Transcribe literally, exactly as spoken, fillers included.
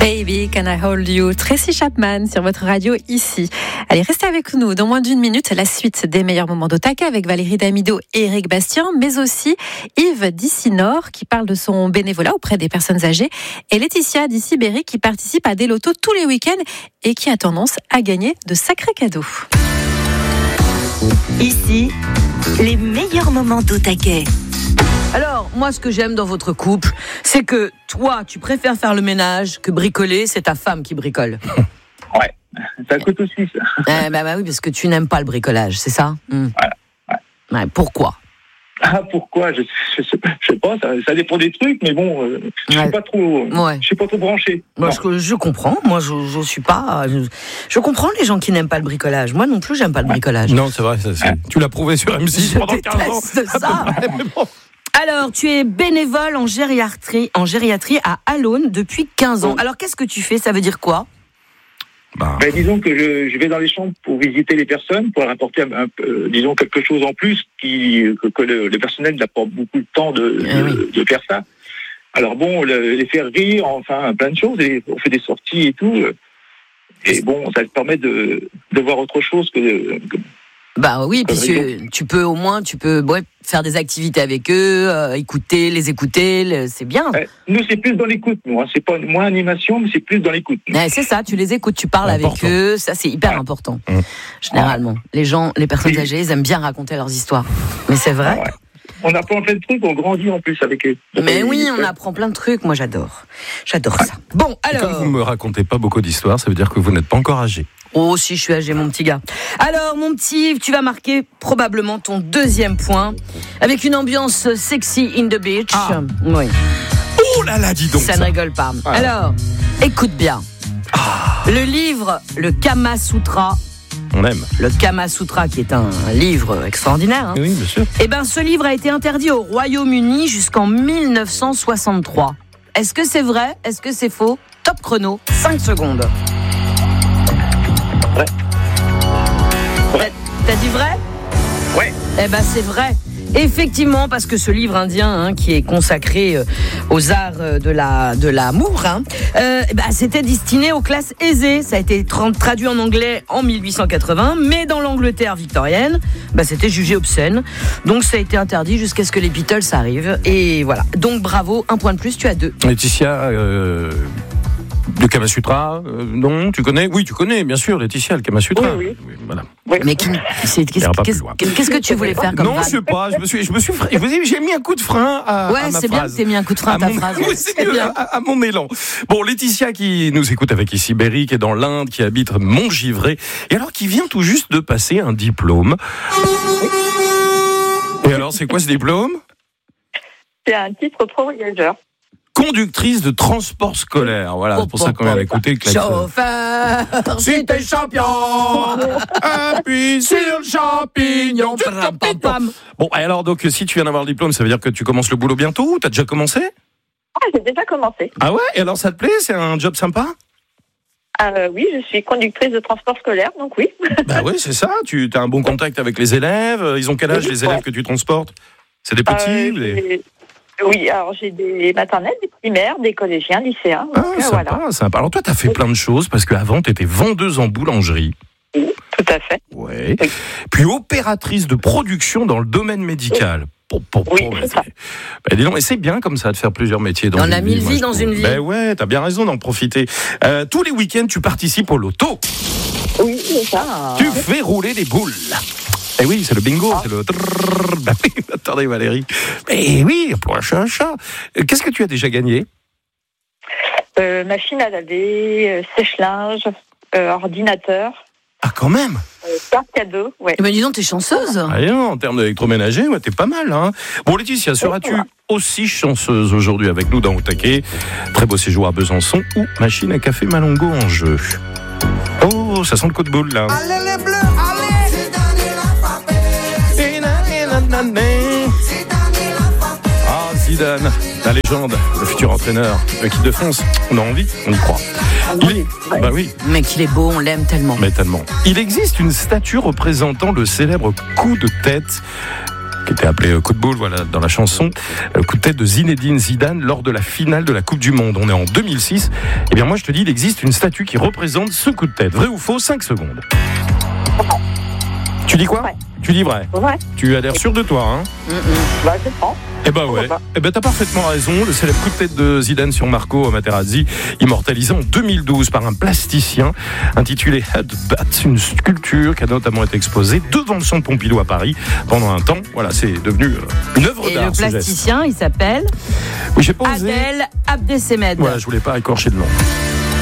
Baby, Can I Hold You, Tracy Chapman sur votre radio ici. Allez, restez avec nous. Dans moins d'une minute, la suite des meilleurs moments d'Otaka avec Valérie Damido et Eric Bastien, mais aussi Yves d'Ici-Nord qui parle de son bénévolat auprès des personnes âgées et Laetitia d'Ici-Berry qui participe à des lotos tous les week-ends et qui a tendance à gagner de sacrés cadeaux. Ici, les meilleurs moments d'Otaka. Alors, moi, ce que j'aime dans votre couple, c'est que toi, tu préfères faire le ménage que bricoler, c'est ta femme qui bricole. Ouais, ça coûte aussi, ça. Eh ben, bah oui, parce que tu n'aimes pas le bricolage, c'est ça ? mmh. Voilà. Ouais. Ouais, pourquoi ? Ah, pourquoi ? Je, je, je, je sais pas, ça, ça dépend des trucs, mais bon, euh, je Ouais. suis pas trop, Ouais. je suis pas trop branché. Moi, Non. je, je comprends. Moi, je, je suis pas. Je, je comprends les gens qui n'aiment pas le bricolage. Moi non plus, j'aime pas le bricolage. Non, c'est vrai, ça, c'est... tu l'as prouvé sur M six Je pendant quinze ans. déteste ça. Mais bon. Alors, tu es bénévole en gériatrie, en gériatrie à Allonne depuis quinze ans. Alors, qu'est-ce que tu fais ? Ça veut dire quoi ? Bah, Ben, disons que je, je vais dans les chambres pour visiter les personnes, pour leur apporter un, un peu, euh, disons quelque chose en plus qui, que, que le, le personnel n'a pas beaucoup de temps de, Eh de, oui. de faire ça. Alors bon, le, les faire rire, enfin plein de choses, et on fait des sorties et tout. euh, Et bon, ça te permet de, de voir autre chose que, de, que Bah oui, puis Comme tu, tu peux au moins, tu peux ouais, faire des activités avec eux, euh, écouter, les écouter, le- c'est bien. Ouais, nous, c'est plus dans l'écoute, nous. Hein. C'est pas moins animation, mais c'est plus dans l'écoute. nous. Ouais, c'est ça, tu les écoutes, tu parles Important. avec eux, ça c'est hyper Ouais. important. Mmh. Généralement, les gens, les personnes Oui. âgées, ils aiment bien raconter leurs histoires. Mais c'est vrai. Ouais. On apprend plein de trucs, on grandit en plus avec eux. Mais oui, on apprend plein de trucs. Moi, j'adore. J'adore ça. Bon, et comme alors. vous me racontez pas beaucoup d'histoires, ça veut dire que vous n'êtes pas encore âgé. Oh, si, je suis âgé, mon petit gars. Alors, mon petit Yves, tu vas marquer probablement ton deuxième point avec une ambiance sexy in the beach. Ah. Oui, Oh là là, dis donc ça ça. ne rigole pas. Ah. Alors, écoute bien. Le livre, le Kama Sutra, On aime. le Kama Sutra, qui est un livre extraordinaire, hein. Oui, bien sûr. Eh ben, ce livre a été interdit au Royaume-Uni jusqu'en mille neuf cent soixante-trois. Est-ce que c'est vrai ? Est-ce que c'est faux ? Top chrono, cinq secondes. Vrai. T'as, t'as dit vrai ? Ouais. Eh ben, c'est vrai. Effectivement, parce que ce livre indien hein, qui est consacré euh, aux arts euh, de la de l'amour, hein, euh, bah, c'était destiné aux classes aisées. Ça a été tra- traduit en anglais en mille huit cent quatre-vingts, mais dans l'Angleterre victorienne, bah, c'était jugé obscène. Donc ça a été interdit jusqu'à ce que les Beatles arrivent. Et voilà. Donc bravo, un point de plus, tu as deux. Laetitia, euh, le Kama Sutra, euh, non, tu connais ? Oui, tu connais, bien sûr, Laetitia, le Kama Sutra. Oui, voilà. Oui. Mais qui, c'est, qu'est-ce, ira pas qu'est-ce, plus loin. qu'est-ce que tu voulais faire comme Non, vanne je sais pas, je me suis, je me suis, fr- je vous ai- j'ai mis un coup de frein à, Ouais, à ma c'est bien phrase. que t'aies mis un coup de frein à ta mon, phrase. oui, Ouais, c'est c'est mieux, bien. à, à mon élan. Bon, Laetitia qui nous écoute avec ici Berry, qui est dans l'Inde, qui habite Montgivray, et alors qui vient tout juste de passer un diplôme. Et alors, c'est quoi ce diplôme ? C'est un titre pro voyageur. Conductrice de transport scolaire. Voilà, c'est pour ça qu'on vient d'écouter le klaxon. Chauffeur, Si t'es champion, appuie sur le champignon. Pam, pam, pam. Bon, et alors, donc, si tu viens d'avoir le diplôme, ça veut dire que tu commences le boulot bientôt ou t'as déjà commencé ? Ah, j'ai déjà commencé. Ah ouais ? Et alors, ça te plaît ? C'est un job sympa ? Euh, oui, je suis conductrice de transport scolaire, donc oui. Bah oui, c'est ça. Tu as un bon contact avec les élèves. Ils ont quel âge, les élèves que tu transportes ? C'est des petits Euh, ou des... j'ai- Oui, alors j'ai des maternelles, des primaires, des collégiens, lycéens. Ah, Donc, euh, sympa, voilà, sympa. Alors toi, t'as fait plein de choses parce qu'avant, t'étais vendeuse en boulangerie. tout à fait. Ouais. Oui. Puis opératrice de production dans le domaine médical. Pom, pom, Oui, pom, c'est bah, ça. c'est- bah, dis donc, et c'est bien comme ça de faire plusieurs métiers dans On une a vie. mille moi, vies je dans trouve. une vie. Ben ouais, t'as bien raison d'en profiter. Euh, tous les week-ends, tu participes au loto. Oui, c'est ça. Tu fais rouler les boules. Eh oui, c'est le bingo, c'est le... trrrr. Bah oui, attendez Valérie. Mais oui, pour un chat, un chat. Euh, Qu'est-ce que tu as déjà gagné ? Euh, machine à laver, euh, sèche-linge, euh, ordinateur, Ah quand même. euh, carte cadeau, ouais. Eh ben dis donc, t'es chanceuse. Ah, non, en termes d'électroménager, ouais, t'es pas mal. Hein. Bon Laetitia, seras-tu aussi chanceuse aujourd'hui avec nous dans Au Taquet ? Très beau séjour à Besançon ou machine à café Malongo en jeu. Oh, ça sent le coup de boule là. Allez les bleus, allez. Ah, Zidane, la légende, le futur entraîneur, l'équipe de France. On a envie, on y croit. Il est... Bah oui, Mec, il est beau, on l'aime tellement. mais tellement. Il existe une statue représentant le célèbre coup de tête qui était appelé coup de boule, voilà, dans la chanson. Le coup de tête de Zinedine Zidane lors de la finale de la Coupe du Monde. On est en deux mille six. Eh bien, moi, je te dis, il existe une statue qui représente ce coup de tête. Vrai ou faux? cinq secondes. Tu dis quoi? Ouais. Tu dis vrai. Ouais. Tu as l'air sûr de toi, hein? Bah, je prends. Eh ben ouais. Eh ben t'as parfaitement raison. Le célèbre coup de tête de Zidane sur Marco Materazzi, immortalisé en deux mille douze par un plasticien intitulé Headbat, une sculpture qui a notamment été exposée devant le centre Pompidou à Paris pendant un temps. Voilà, c'est devenu une œuvre Et d'art. le plasticien, il s'appelle Oui, j'ai pas osé. Adel Abdesemed. Voilà, je voulais pas écorcher de nom.